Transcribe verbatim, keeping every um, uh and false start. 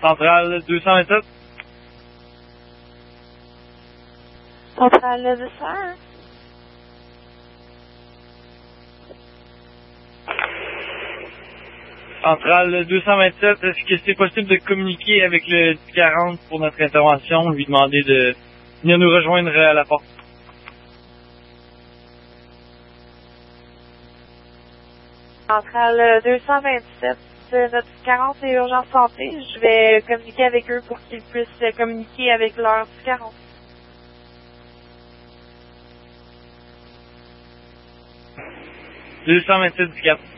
Centrale deux cent vingt-sept. Centrale deux cent un. Centrale deux cent vingt-sept, est-ce que c'est possible de communiquer avec le quarante pour notre intervention, lui demander de venir nous rejoindre à la porte? Centrale deux cent vingt-sept, notre quarante est urgence santé. Je vais communiquer avec eux pour qu'ils puissent communiquer avec leur quarante. deux cent vingt-sept du cap.